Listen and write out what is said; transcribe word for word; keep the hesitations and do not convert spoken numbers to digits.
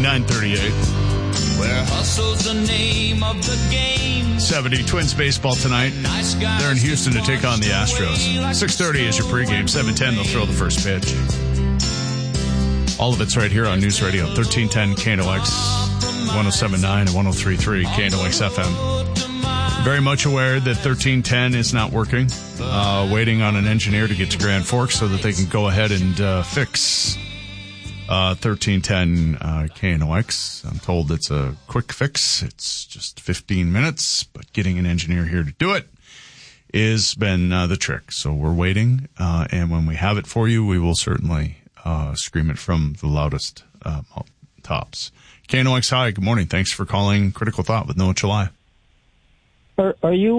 nine thirty-eight. Where hustle's the name of the game. seventy Twins baseball tonight. They're in Houston to take on the Astros. six thirty is your pregame. seven ten, they'll throw the first pitch. All of it's right here on News Radio. thirteen ten K N O X, one oh seven point nine and one oh three point three K N O X F M. Very much aware that thirteen ten is not working. Uh, waiting on an engineer to get to Grand Forks so that they can go ahead and uh, fix uh, thirteen ten uh, K N O X. I'm told it's a quick fix. It's just fifteen minutes, but getting an engineer here to do it has been uh, the trick. So we're waiting, uh, and when we have it for you, we will certainly uh, scream it from the loudest uh, tops. K N O X, hi, good morning. Thanks for calling Critical Thought with Noah July. Are, are you